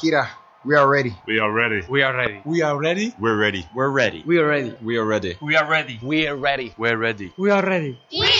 Akira, we are ready. We are ready. We are ready. We are ready. We're ready. We're ready. We are ready. We are ready. We are ready. We are ready. We're ready. We are ready. We